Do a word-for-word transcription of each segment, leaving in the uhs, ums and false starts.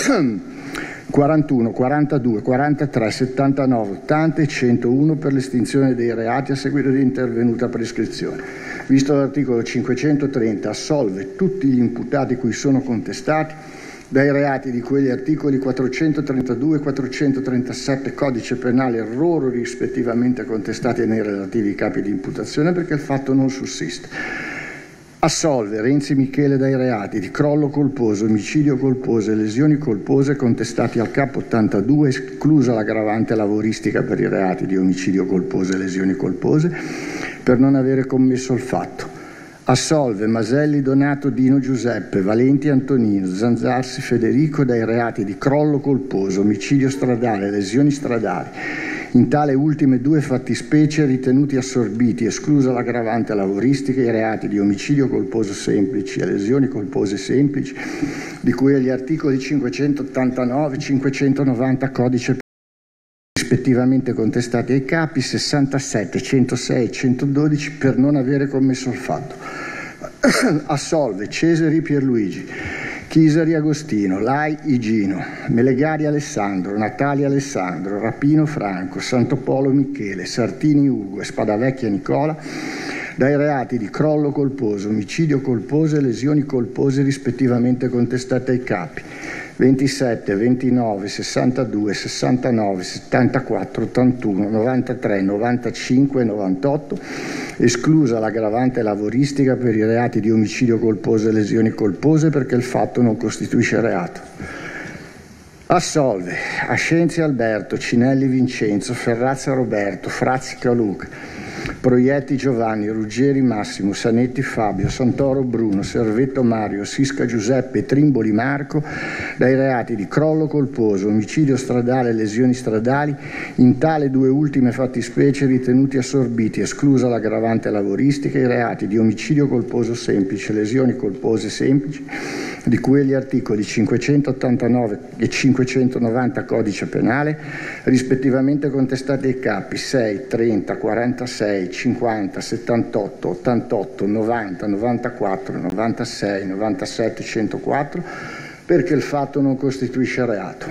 quarantuno, quarantadue, quarantatré, settantanove, ottanta e centouno per l'estinzione dei reati a seguito di intervenuta prescrizione. Visto l'articolo cinquecentotrenta, assolve tutti gli imputati cui sono contestati dai reati di quegli articoli quattrocentotrentadue e quattrocentotrentasette Codice Penale loro rispettivamente contestati nei relativi capi di imputazione perché il fatto non sussiste. Assolve Renzi Michele dai reati di crollo colposo, omicidio colposo e lesioni colpose contestati al capo ottantadue, esclusa l'aggravante lavoristica per i reati di omicidio colposo e lesioni colpose, per non avere commesso il fatto. Assolve Maselli Donato Dino Giuseppe, Valenti Antonino, Zanzarsi Federico dai reati di crollo colposo, omicidio stradale, lesioni stradali. In tale ultime due fattispecie ritenuti assorbiti, esclusa l'aggravante lavoristica, i reati di omicidio colposo semplici e lesioni colpose semplici, di cui agli articoli cinquecentottantanove e cinquecentonovanta Codice rispettivamente contestati ai capi sessantasette, centosei e centododici per non avere commesso il fatto. Assolve Cesari Pierluigi, Chisari Agostino, Lai Igino, Melegari Alessandro, Natalia Alessandro, Rapino Franco, Santopolo Michele, Sartini Ugo e Spadavecchia Nicola dai reati di crollo colposo, omicidio colposo e lesioni colpose rispettivamente contestate ai capi ventisette, ventinove, sessantadue, sessantanove, settantaquattro, ottantuno, novantatré, novantacinque e novantotto, esclusa l'aggravante lavoristica per i reati di omicidio colposo e lesioni colpose perché il fatto non costituisce reato. Assolve Ascenzi Alberto, Cinelli Vincenzo, Ferrazza Roberto, Frazzica Luca, Proietti Giovanni, Ruggeri Massimo, Sanetti Fabio, Santoro Bruno, Servetto Mario, Sisca Giuseppe e Trimboli Marco dai reati di crollo colposo, omicidio stradale e lesioni stradali, in tale due ultime fattispecie ritenuti assorbiti, esclusa l'aggravante lavoristica, i reati di omicidio colposo semplice, lesioni colpose semplici, di cui agli articoli cinquecentottantanove e cinquecentonovanta Codice Penale, rispettivamente contestati ai capi sei, trenta, quarantasei, cinquanta, settantotto, ottantotto, novanta, novantaquattro, novantasei, novantasette, centoquattro, perché il fatto non costituisce reato.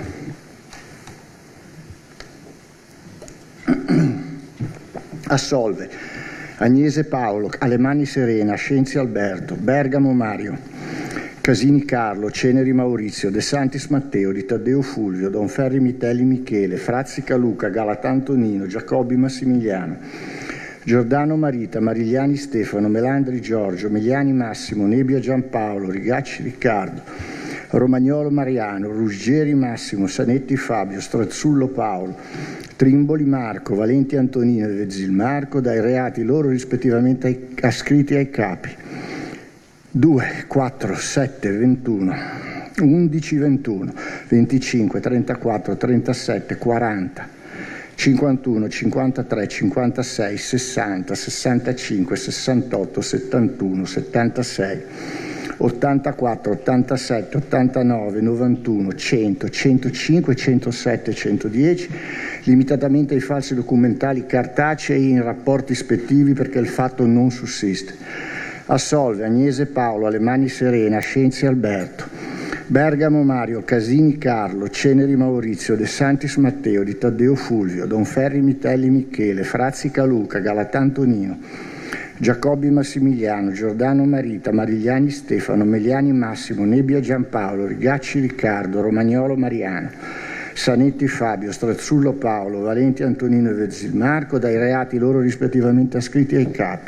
Assolve Agnese Paolo, Alemanni Serena, Scienzi Alberto, Bergamo Mario, Casini Carlo, Ceneri Maurizio, De Santis Matteo, Di Taddeo Fulvio, Donferri Mitelli Michele, Frazzica Luca, Galata Antonino, Giacobbi Massimiliano, Giordano Marita, Marigliani Stefano, Melandri Giorgio, Meliani Massimo, Nebbia Giampaolo, Rigacci Riccardo, Romagnolo Mariano, Ruggeri Massimo, Sanetti Fabio, Strazzullo Paolo, Trimboli Marco, Valenti Antonino e Vezzil Marco dai reati loro rispettivamente ascritti ai capi due, quattro, sette, ventuno, undici, ventuno, venticinque, trentaquattro, trentasette, quaranta, cinquantuno, cinquantatré, cinquantasei, sessanta, sessantacinque, sessantotto, settantuno, settantasei, ottantaquattro, ottantasette, ottantanove, novantuno, cento, centocinque, centosette, centodieci, limitatamente ai falsi documentali cartacei in rapporti ispettivi perché il fatto non sussiste. Assolve Agnese Paolo, Alemanni Serena, Scienzi Alberto, Bergamo Mario, Casini Carlo, Ceneri Maurizio, De Santis Matteo, Di Taddeo Fulvio, Donferri Mitelli Michele, Frazzica Luca, Galata Antonino, Giacobbi Massimiliano, Giordano Marita, Marigliani Stefano, Meliani Massimo, Nebbia Giampaolo, Rigacci Riccardo, Romagnolo Mariano, Sanetti Fabio, Strazzullo Paolo, Valenti Antonino e Vezzil Marco dai reati loro rispettivamente ascritti ai capi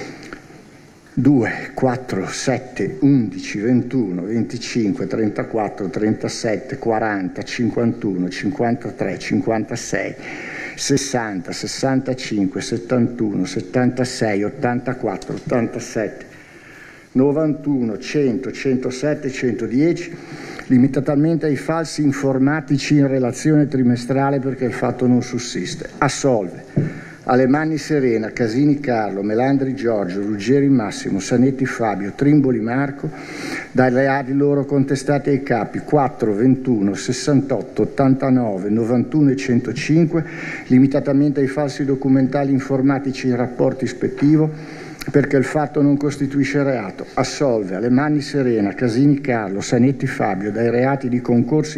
due, quattro, sette, undici, ventuno, venticinque, trentaquattro, trentasette, quaranta, cinquantuno, cinquantatré, cinquantasei, sessanta, sessantacinque, settantuno, settantasei, ottantaquattro, ottantasette, novantuno, cento, centosette, centodieci, limitatamente ai falsi informatici in relazione trimestrale perché il fatto non sussiste. Assolve Alemanni Serena, Casini Carlo, Melandri Giorgio, Ruggeri Massimo, Sanetti Fabio, Trimboli Marco dai reati loro contestati ai capi quattro, ventuno, sessantotto, ottantanove, novantuno e centocinque, limitatamente ai falsi documentali informatici in rapporto ispettivo perché il fatto non costituisce reato. Assolve Alemanni Serena, Casini Carlo, Sanetti Fabio dai reati di concorsi